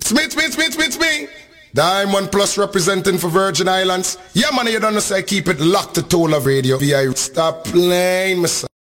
It's me. Diamond Plus representing for Virgin Islands. Yeah, man, you don't know say keep it locked to Tola Radio. VI. Stop playing, my son.